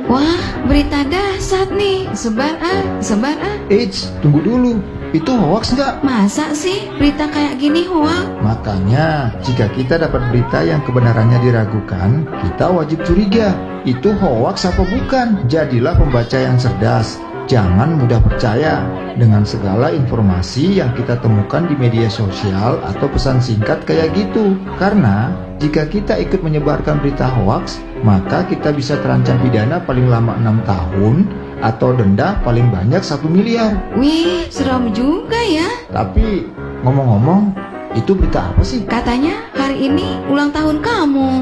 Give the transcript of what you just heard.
Wah, berita dahsyat nih. Sebar ah. Eits, tunggu dulu. Itu hoaks nggak? Masa sih berita kayak gini hoaks? Makanya, jika kita dapat berita yang kebenarannya diragukan, kita wajib curiga. Itu hoaks apa bukan? Jadilah pembaca yang cerdas. Jangan mudah percaya dengan segala informasi yang kita temukan di media sosial atau pesan singkat kayak gitu. Karena jika kita ikut menyebarkan berita hoaks, maka kita bisa terancam pidana paling lama 6 tahun atau denda paling banyak 1 miliar. Wih, seram juga ya. Tapi ngomong-ngomong, itu berita apa sih? Katanya hari ini ulang tahun kamu.